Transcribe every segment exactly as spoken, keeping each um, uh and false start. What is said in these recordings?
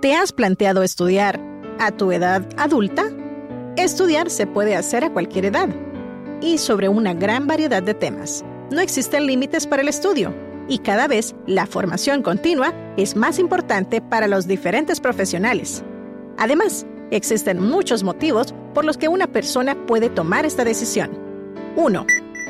¿Te has planteado estudiar a tu edad adulta? Estudiar se puede hacer a cualquier edad y sobre una gran variedad de temas. No existen límites para el estudio y cada vez la formación continua es más importante para los diferentes profesionales. Además, existen muchos motivos por los que una persona puede tomar esta decisión. uno.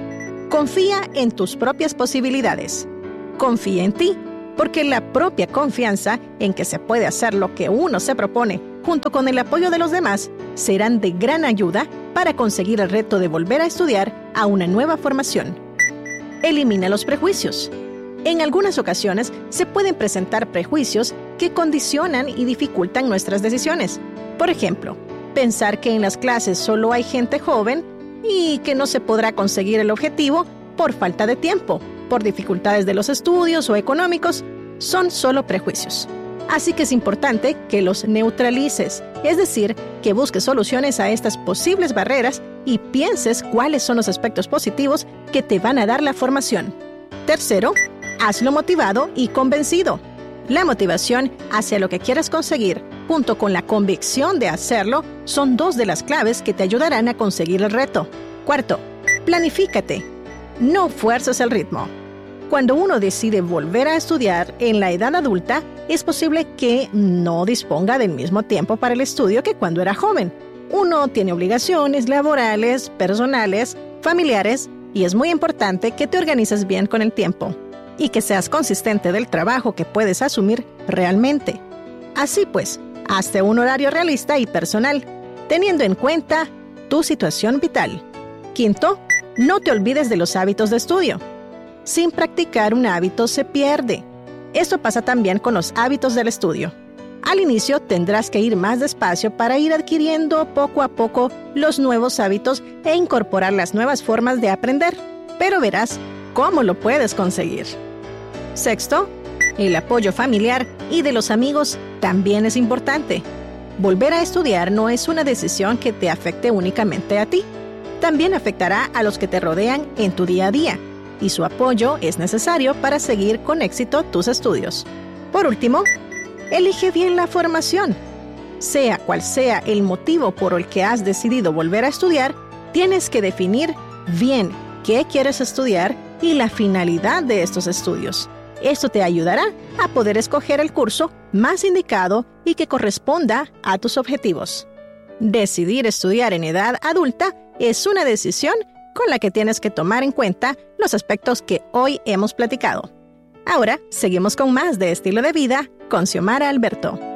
Confía en tus propias posibilidades. Confía en ti, porque la propia confianza en que se puede hacer lo que uno se propone, junto con el apoyo de los demás, serán de gran ayuda para conseguir el reto de volver a estudiar a una nueva formación. Elimina los prejuicios. En algunas ocasiones se pueden presentar prejuicios que condicionan y dificultan nuestras decisiones. Por ejemplo, pensar que en las clases solo hay gente joven y que no se podrá conseguir el objetivo por falta de tiempo, por dificultades de los estudios o económicos, son solo prejuicios. Así que es importante que los neutralices, es decir, que busques soluciones a estas posibles barreras y pienses cuáles son los aspectos positivos que te van a dar la formación. Tercero, hazlo motivado y convencido. La motivación hacia lo que quieres conseguir, junto con la convicción de hacerlo, son dos de las claves que te ayudarán a conseguir el reto. Cuarto, planifícate. No fuerces el ritmo. Cuando uno decide volver a estudiar en la edad adulta, es posible que no disponga del mismo tiempo para el estudio que cuando era joven. Uno tiene obligaciones laborales, personales, familiares, y es muy importante que te organices bien con el tiempo y que seas consistente del trabajo que puedes asumir realmente. Así pues, hazte un horario realista y personal, teniendo en cuenta tu situación vital. Quinto, no te olvides de los hábitos de estudio. Sin practicar un hábito se pierde. Esto pasa también con los hábitos del estudio. Al inicio tendrás que ir más despacio para ir adquiriendo poco a poco los nuevos hábitos e incorporar las nuevas formas de aprender, pero verás cómo lo puedes conseguir. Sexto, el apoyo familiar y de los amigos también es importante. Volver a estudiar no es una decisión que te afecte únicamente a ti. También afectará a los que te rodean en tu día a día, y su apoyo es necesario para seguir con éxito tus estudios. Por último, elige bien la formación. Sea cual sea el motivo por el que has decidido volver a estudiar, tienes que definir bien qué quieres estudiar y la finalidad de estos estudios. Esto te ayudará a poder escoger el curso más indicado y que corresponda a tus objetivos. Decidir estudiar en edad adulta es una decisión con la que tienes que tomar en cuenta los aspectos que hoy hemos platicado. Ahora, seguimos con más de Estilo de Vida con Xiomara Alberto.